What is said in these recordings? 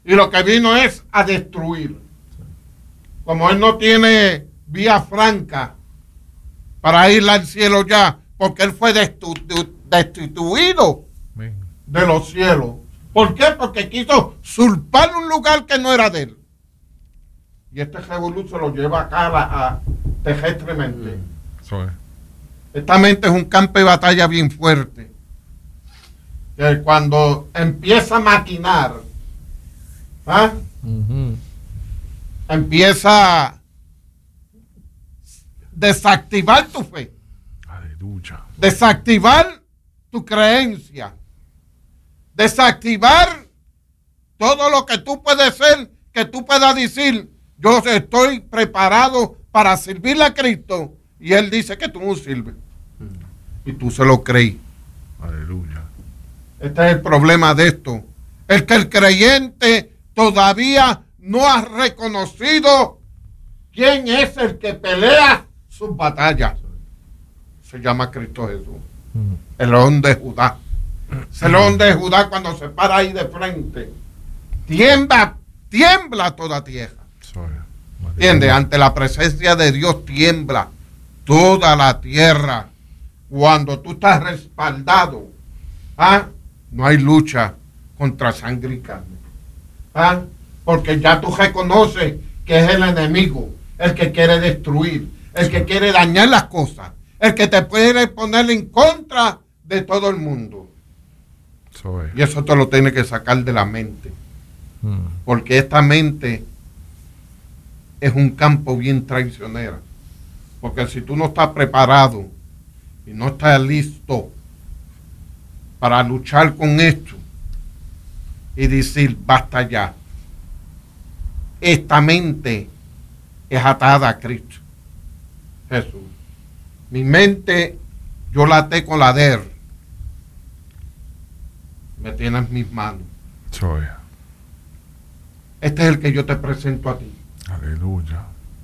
Y lo que vino es a destruir. Como él no tiene vía franca para ir al cielo ya, porque él fue destituido de los cielos. ¿Por qué? Porque quiso usurpar un lugar que no era de él. Y este revolución se lo lleva acá terrestremente. Esta mente es un campo de batalla bien fuerte. Que cuando empieza a maquinar, empieza a desactivar tu fe. Aleluya. Desactivar tu creencia. Desactivar todo lo que tú puedes ser, que tú puedas decir, yo estoy preparado para servirle a Cristo. Y él dice que tú no sirves. Y tú se lo creí. Aleluya. Este es el problema de esto. Es que el creyente todavía no ha reconocido quién es el que pelea sus batallas. Se llama Cristo Jesús. El león de Judá. Ese león de Judá, cuando se para ahí de frente, tiembla toda tierra. ¿Entiendes? Ante la presencia de Dios tiembla toda la tierra. Cuando tú estás respaldado, no hay lucha contra sangre y carne. Porque ya tú reconoces que es el enemigo, el que quiere destruir, el que quiere dañar las cosas, el que te puede poner en contra de todo el mundo. Y eso te lo tiene que sacar de la mente. Porque esta mente es un campo bien traicionero. Porque si tú no estás preparado y no estás listo para luchar con esto y decir basta ya, esta mente es atada a Cristo Jesús. Mi mente yo la até con la de él. Me tiene en mis manos. Este es el que yo te presento a ti. Aleluya.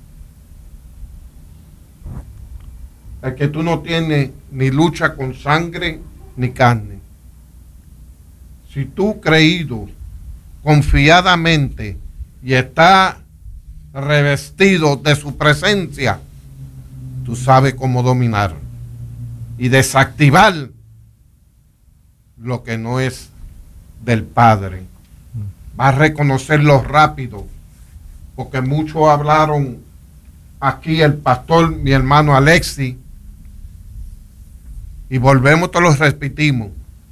El que tú no tienes ni lucha con sangre ni carne. Si tú creído confiadamente y está revestido de su presencia, tú sabes cómo dominar y desactivar lo que no es del Padre. Vas a reconocerlo rápido, porque muchos hablaron aquí, el pastor, mi hermano Alexi, y volvemos, te lo repetimos.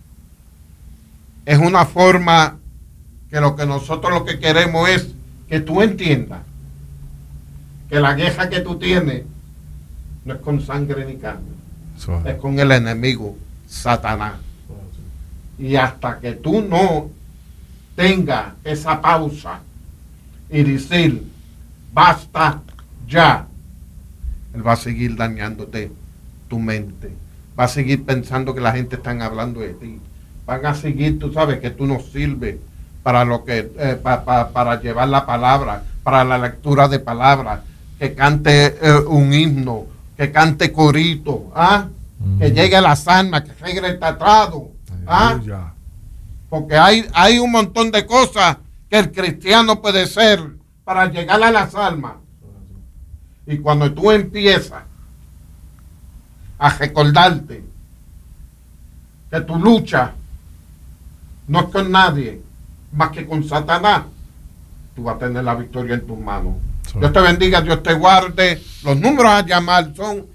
Es una forma que nosotros lo que queremos es que tú entiendas que la guerra que tú tienes no es con sangre ni carne, es con el enemigo, Satanás. Y hasta que tú no tengas esa pausa y decir basta ya, él va a seguir dañándote tu mente, va a seguir pensando que la gente está hablando de ti, van a seguir, tú sabes que tú no sirves para lo que para llevar la palabra, para la lectura de palabras, que cante un himno, que cante corito, que llegue a las almas, que regre el tetrado, porque hay un montón de cosas que el cristiano puede ser para llegar a las almas. Y cuando tú empiezas a recordarte que tu lucha no es con nadie más que con Satanás, tú vas a tener la victoria en tus manos. Dios te bendiga, Dios te guarde. Los números a llamar son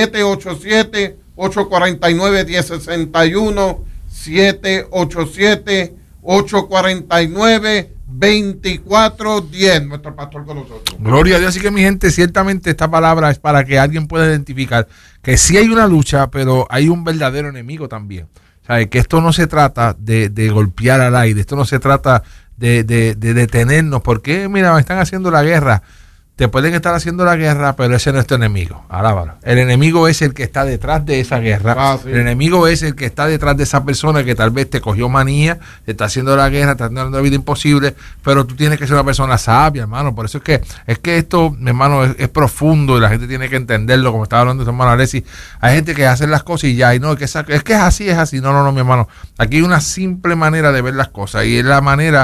787-849-1061, 787-849-2410. Nuestro pastor con nosotros. Gloria a Dios. Así que, mi gente, ciertamente esta palabra es para que alguien pueda identificar que sí hay una lucha, pero hay un verdadero enemigo también. ¿Sabe? Que esto no se trata de golpear al aire, esto no se trata de detenernos, porque mira, me están haciendo la guerra. Te pueden estar haciendo la guerra, pero ese no es tu enemigo. Alábalo. El enemigo es el que está detrás de esa guerra. Sí. El enemigo es el que está detrás de esa persona que tal vez te cogió manía, te está haciendo la guerra, te está dando la vida imposible, pero tú tienes que ser una persona sabia, hermano. Por eso es que esto, mi hermano, es profundo y la gente tiene que entenderlo, como estaba hablando tu hermano Alexis. Hay gente que hace las cosas y ya, y no, es que es así, es así. No, mi hermano. Aquí hay una simple manera de ver las cosas y es la manera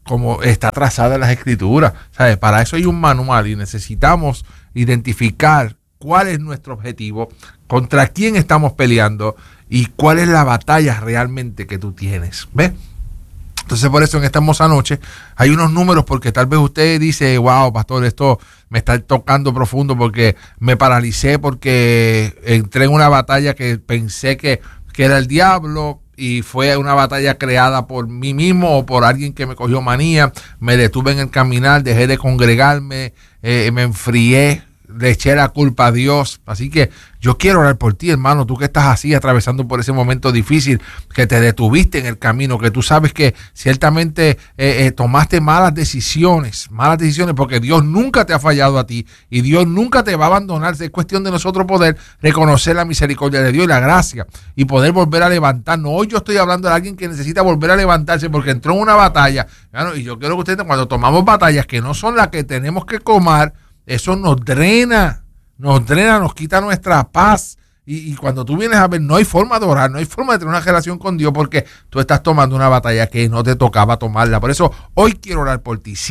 como está trazada en las escrituras. ¿Sabes? Para eso hay un manual y necesitamos identificar cuál es nuestro objetivo, contra quién estamos peleando y cuál es la batalla realmente que tú tienes. ¿Ves? Entonces, por eso en esta hermosa noche hay unos números, porque tal vez usted dice, wow, pastor, esto me está tocando profundo porque me paralicé, porque entré en una batalla que pensé que era el diablo, y fue una batalla creada por mí mismo o por alguien que me cogió manía. Me detuve en el caminar, dejé de congregarme, me enfrié, le eché la culpa a Dios. Así que yo quiero orar por ti, hermano, tú que estás así atravesando por ese momento difícil, que te detuviste en el camino, que tú sabes que ciertamente tomaste malas decisiones, porque Dios nunca te ha fallado a ti y Dios nunca te va a abandonar. Es cuestión de nosotros poder reconocer la misericordia de Dios y la gracia y poder volver a levantarnos. Hoy yo estoy hablando de alguien que necesita volver a levantarse porque entró en una batalla, hermano, y yo quiero que ustedes, cuando tomamos batallas que no son las que tenemos que tomar, eso nos drena, nos quita nuestra paz. Y cuando tú vienes a ver, no hay forma de orar, no hay forma de tener una relación con Dios porque tú estás tomando una batalla que no te tocaba tomarla. Por eso hoy quiero orar por ti.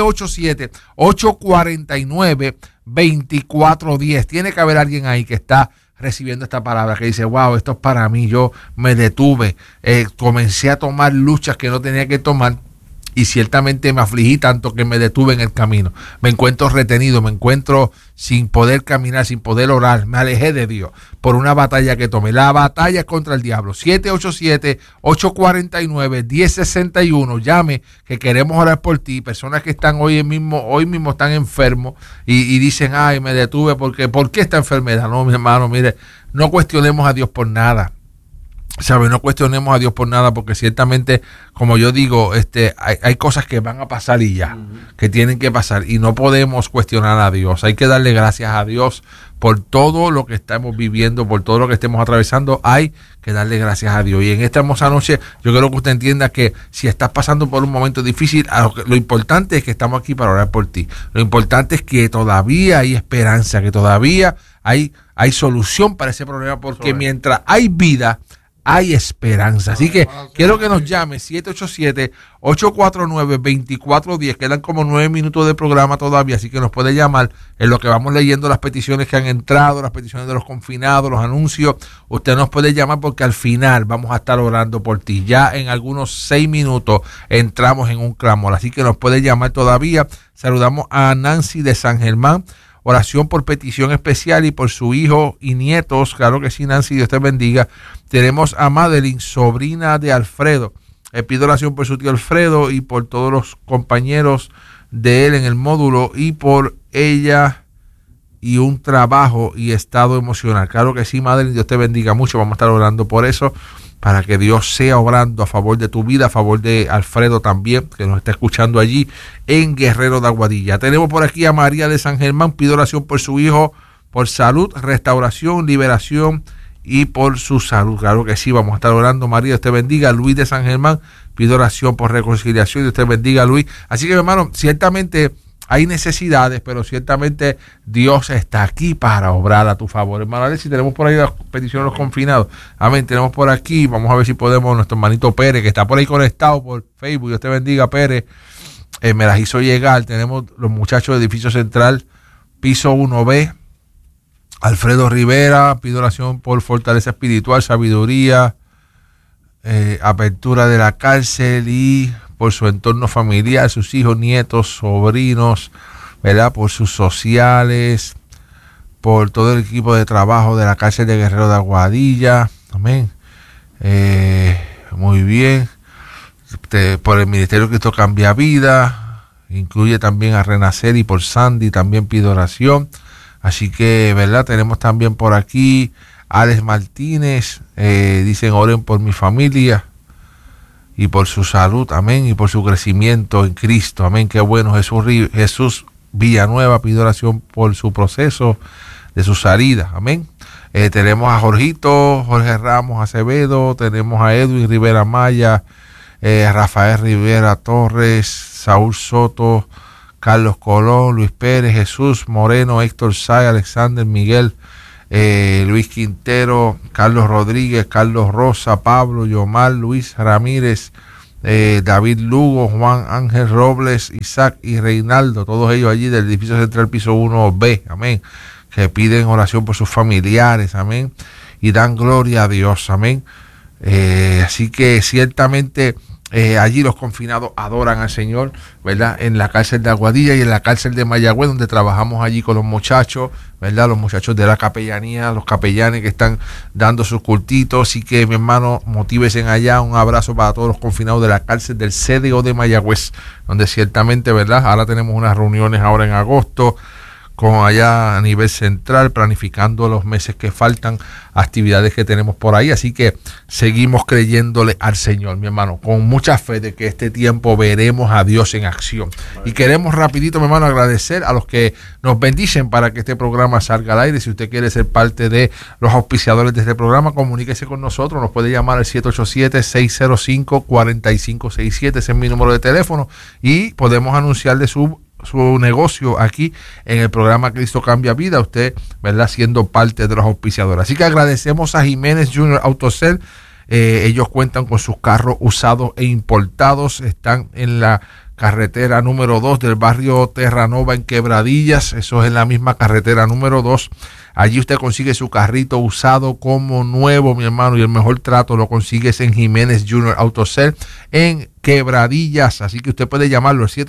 787-849-2410. Tiene que haber alguien ahí que está recibiendo esta palabra, que dice, wow, esto es para mí. Yo me detuve, comencé a tomar luchas que no tenía que tomar, y ciertamente me afligí tanto que me detuve en el camino. Me encuentro retenido, me encuentro sin poder caminar, sin poder orar. Me alejé de Dios por una batalla que tomé. La batalla es contra el diablo. 787-849-1061. Llame, que queremos orar por ti. Personas que están hoy mismo están enfermos y dicen, ay, me detuve porque, ¿por qué esta enfermedad? No, mi hermano, mire, no cuestionemos a Dios por nada. ¿Sabe? No cuestionemos a Dios por nada, porque ciertamente, como yo digo, hay cosas que van a pasar y ya, que tienen que pasar, y no podemos cuestionar a Dios. Hay que darle gracias a Dios por todo lo que estamos viviendo, por todo lo que estemos atravesando. Hay que darle gracias a Dios. Y en esta hermosa noche yo quiero que usted entienda que si estás pasando por un momento difícil, lo importante es que estamos aquí para orar por ti. Lo importante es que todavía hay esperanza, que todavía hay solución para ese problema, porque mientras hay vida, hay esperanza. Así que quiero que nos llame 787-849-2410. Quedan como 9 minutos de programa todavía, así que nos puede llamar en lo que vamos leyendo las peticiones que han entrado, las peticiones de los confinados, los anuncios. Usted nos puede llamar porque al final vamos a estar orando por ti. Ya en algunos 6 minutos entramos en un clamor, así que nos puede llamar todavía. Saludamos a Nancy de San Germán. Oración por petición especial y por su hijo y nietos. Claro que sí, Nancy, Dios te bendiga. Tenemos a Madeline, sobrina de Alfredo. Pido oración por su tío Alfredo y por todos los compañeros de él en el módulo, y por ella y un trabajo y estado emocional. Claro que sí, Madeline, Dios te bendiga mucho. Vamos a estar orando por eso, para que Dios sea obrando a favor de tu vida, a favor de Alfredo también, que nos está escuchando allí en Guerrero de Aguadilla. Tenemos por aquí a María de San Germán. Pido oración por su hijo, por salud, restauración, liberación y por su salud. Claro que sí, vamos a estar orando. María, Dios te bendiga. Luis de San Germán, pido oración por reconciliación. Dios te bendiga, Luis. Así que, hermano, ciertamente hay necesidades, pero ciertamente Dios está aquí para obrar a tu favor. Hermano, a ver si tenemos por ahí las peticiones de los confinados. Amén, tenemos por aquí, vamos a ver si podemos, nuestro hermanito Pérez, que está por ahí conectado por Facebook. Dios te bendiga, Pérez. Me las hizo llegar. Tenemos los muchachos de Edificio Central, piso 1B. Alfredo Rivera, pido oración por fortaleza espiritual, sabiduría, apertura de la cárcel y por su entorno familiar, sus hijos, nietos, sobrinos, ¿verdad? Por sus sociales, por todo el equipo de trabajo de la cárcel de Guerrero de Aguadilla. Amén. Muy bien. Por el Ministerio Cristo Cambia Vida, incluye también a Renacer, y por Sandy también pido oración. Así que, ¿verdad? Tenemos también por aquí Alex Martínez, dicen oren por mi familia y por su salud, amén, y por su crecimiento en Cristo, amén. Qué bueno. Jesús Villanueva, pido oración por su proceso de su salida, amén. Tenemos a Jorge Ramos Acevedo, tenemos a Edwin Rivera Maya, Rafael Rivera Torres, Saúl Soto, Carlos Colón, Luis Pérez, Jesús Moreno, Héctor Say, Alexander Miguel, Luis Quintero, Carlos Rodríguez, Carlos Rosa, Pablo Yomar, Luis Ramírez, David Lugo, Juan Ángel Robles, Isaac y Reinaldo, todos ellos allí del edificio central piso 1B, amén, que piden oración por sus familiares, amén, y dan gloria a Dios, amén. Así que ciertamente allí los confinados adoran al Señor, ¿verdad? En la cárcel de Aguadilla y en la cárcel de Mayagüez, donde trabajamos allí con los muchachos, ¿verdad? Los muchachos de la capellanía, los capellanes que están dando sus cultitos. Así que, mi hermano, motívesen allá. Un abrazo para todos los confinados de la cárcel del CDO de Mayagüez, donde ciertamente, ¿verdad? Ahora tenemos unas reuniones ahora en agosto, con allá a nivel central, planificando los meses que faltan, actividades que tenemos por ahí. Así que seguimos creyéndole al Señor, mi hermano, con mucha fe de que este tiempo veremos a Dios en acción. Y queremos rapidito, mi hermano, agradecer a los que nos bendicen para que este programa salga al aire. Si usted quiere ser parte de los auspiciadores de este programa, comuníquese con nosotros. Nos puede llamar al 787-605-4567, ese es mi número de teléfono, y podemos anunciarle su negocio aquí en el programa Cristo Cambia Vida, usted, ¿verdad?, siendo parte de los auspiciadores. Así que agradecemos a Jiménez Junior Autocel. Ellos cuentan con sus carros usados e importados. Están en la carretera número 2 del barrio Terranova en Quebradillas. Eso es en la misma carretera número 2. Allí usted consigue su carrito usado como nuevo, mi hermano, y el mejor trato lo consigues en Jiménez Junior Autocel en Quebradillas. Así que usted puede llamarlo al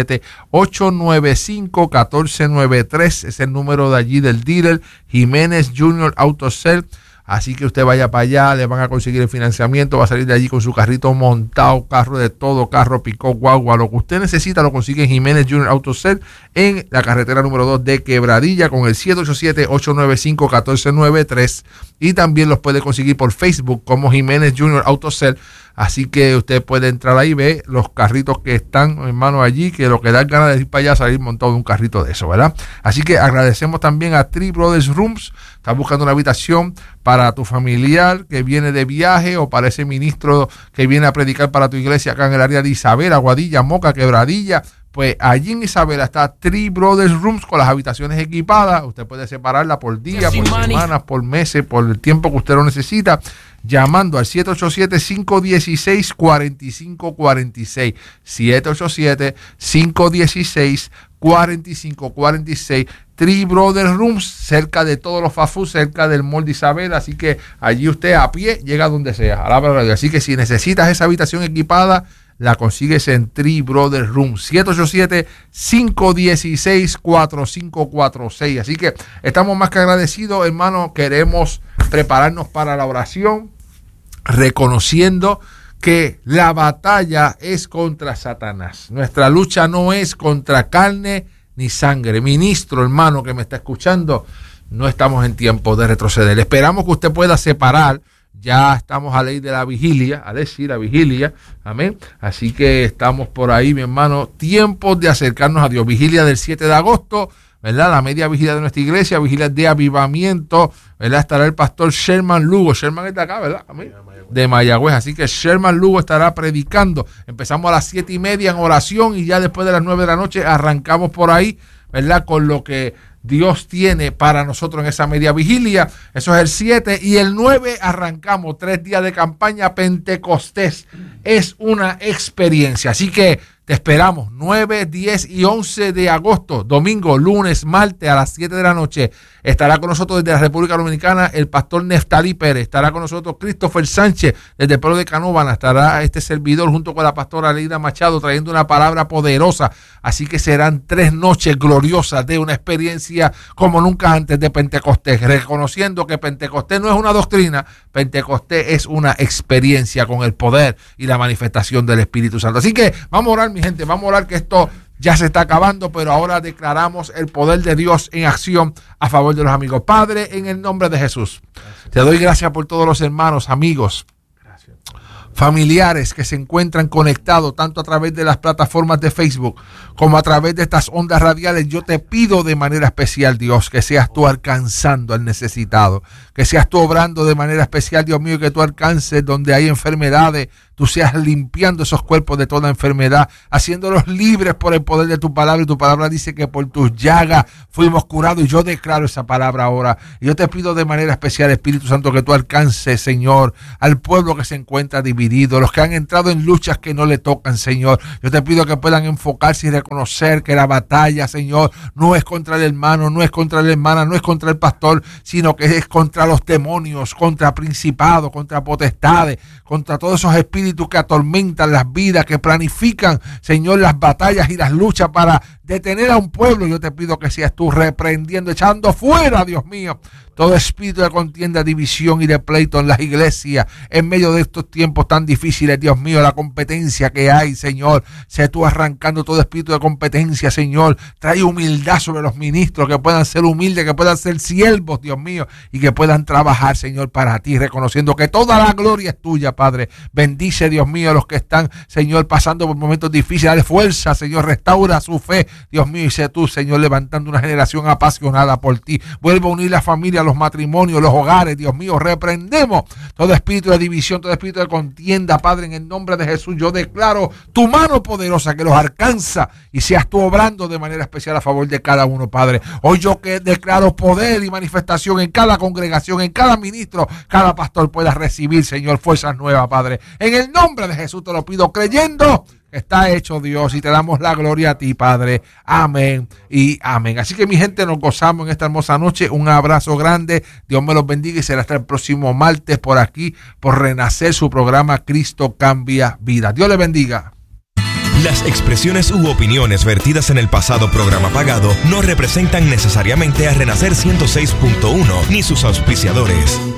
787-895-1493. Es el número de allí del dealer, Jiménez Junior Autocel. Así que usted vaya para allá, le van a conseguir el financiamiento, va a salir de allí con su carrito montado, carro de todo, carro, picó, guagua, lo que usted necesita lo consigue en Jiménez Junior Autocel en la carretera número 2 de Quebradilla con el 787-895-1493, y también los puede conseguir por Facebook como Jiménez Junior Autocel. Así que usted puede entrar ahí y ver los carritos que están, hermano, allí, que lo que da ganas de ir para allá, salir montado de un carrito de eso, ¿verdad? Así que agradecemos también a Three Brothers Rooms. Estás buscando una habitación para tu familiar que viene de viaje, o para ese ministro que viene a predicar para tu iglesia acá en el área de Isabela, Aguadilla, Moca, Quebradilla. Pues allí en Isabela está Three Brothers Rooms con las habitaciones equipadas. Usted puede separarla por día, por semanas, por meses, por el tiempo que usted lo necesita, llamando al 787-516-4546. 787-516-4546. Three Brothers Rooms, cerca de todos los fast food, cerca del Mall de Isabela. Así que allí usted a pie llega donde sea. Así que si necesitas esa habitación equipada, la consigues en Three Brothers Room, 787-516-4546. Así que estamos más que agradecidos, hermano. Queremos prepararnos para la oración, reconociendo que la batalla es contra Satanás. Nuestra lucha no es contra carne ni sangre. Ministro, hermano, que me está escuchando, no estamos en tiempo de retroceder. Esperamos que usted pueda separar. Ya estamos a ley de la vigilia, a decir la vigilia, amén. Así que estamos por ahí, mi hermano, tiempos de acercarnos a Dios. Vigilia del 7 de agosto, ¿verdad? La media vigilia de nuestra iglesia, vigilia de avivamiento, ¿verdad? Estará el pastor Sherman Lugo. Sherman está acá, ¿verdad? Amén. De Mayagüez. Así que Sherman Lugo estará predicando. Empezamos a las 7:30 en oración, y ya después de las 9 de la noche arrancamos por ahí, ¿verdad? Con lo que Dios tiene para nosotros en esa media vigilia. Eso es el 7, y el 9 arrancamos 3 días de campaña Pentecostés. Es una experiencia, así que te esperamos 9, 10 y 11 de agosto, domingo, lunes, martes a las 7 de la noche. Estará con nosotros desde la República Dominicana el pastor Neftalí Pérez. Estará con nosotros Christopher Sánchez desde el pueblo de Canóvana. Estará este servidor junto con la pastora Leida Machado trayendo una palabra poderosa. Así que serán 3 noches gloriosas de una experiencia como nunca antes de Pentecostés, reconociendo que Pentecostés no es una doctrina, Pentecostés es una experiencia con el poder y la manifestación del Espíritu Santo. Así que vamos a orar, mi gente, vamos a orar, que esto ya se está acabando, pero ahora declaramos el poder de Dios en acción a favor de los amigos. Padre, en el nombre de Jesús, te doy gracias por todos los hermanos, amigos, familiares que se encuentran conectados tanto a través de las plataformas de Facebook como a través de estas ondas radiales. Yo te pido de manera especial, Dios, que seas tú alcanzando al necesitado, que seas tú obrando de manera especial, Dios mío, que tú alcances donde hay enfermedades, tú seas limpiando esos cuerpos de toda enfermedad, haciéndolos libres por el poder de tu palabra. Y tu palabra dice que por tus llagas fuimos curados, y yo declaro esa palabra ahora. Y yo te pido de manera especial, Espíritu Santo, que tú alcances, Señor, al pueblo que se encuentra dividido, los que han entrado en luchas que no le tocan, Señor. Yo te pido que puedan enfocarse y reconocer que la batalla, Señor, no es contra el hermano, no es contra la hermana, no es contra el pastor, sino que es contra los demonios, contra principados, contra potestades, contra todos esos espíritus que atormentan las vidas, que planifican, Señor, las batallas y las luchas para detener a un pueblo. Yo te pido que seas tú reprendiendo, echando fuera, Dios mío, todo espíritu de contienda, división y de pleito en las iglesias, en medio de estos tiempos tan difíciles, Dios mío, la competencia que hay, Señor. Sé tú arrancando todo espíritu de competencia, Señor. Trae humildad sobre los ministros, que puedan ser humildes, que puedan ser siervos, Dios mío, y que puedan trabajar, Señor, para ti, reconociendo que toda la gloria es tuya, Padre. Bendice, Dios mío, a los que están, Señor, pasando por momentos difíciles. Dale fuerza, Señor, restaura su fe, Dios mío, y sé tú, Señor, levantando una generación apasionada por ti. Vuelve a unir la familia, los matrimonios, los hogares, Dios mío. Reprendemos todo espíritu de división, todo espíritu de contienda, Padre, en el nombre de Jesús. Yo declaro tu mano poderosa que los alcanza, y seas tú obrando de manera especial a favor de cada uno, Padre. Hoy yo que declaro poder y manifestación en cada congregación, en cada ministro, cada pastor pueda recibir, Señor, fuerzas nuevas, Padre. En el nombre de Jesús te lo pido, creyendo que está hecho, Dios, y te damos la gloria a ti, Padre. Amén y amén. Así que, mi gente, nos gozamos en esta hermosa noche. Un abrazo grande. Dios me los bendiga, y será hasta el próximo martes por aquí, por Renacer, su programa Cristo Cambia Vida. Dios le bendiga. Las expresiones u opiniones vertidas en el pasado programa pagado no representan necesariamente a Renacer 106.1 ni sus auspiciadores.